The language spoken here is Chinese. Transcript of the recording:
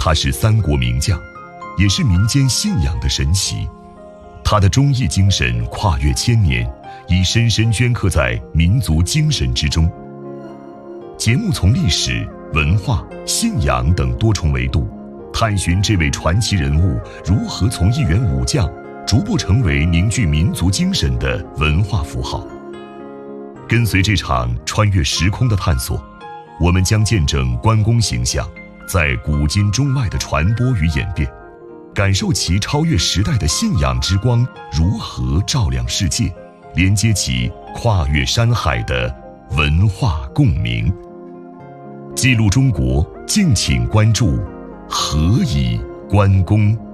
他是三国名将，也是民间信仰的神奇。他的忠义精神跨越千年，已深深镌刻在民族精神之中。节目从历史、文化、信仰等多重维度，探寻这位传奇人物如何从一员武将逐步成为凝聚民族精神的文化符号。跟随这场穿越时空的探索，我们将见证关公形象在古今中外的传播与演变，感受其超越时代的信仰之光如何照亮世界，连接起跨越山海的文化共鸣。记录中国，敬请关注何以关公。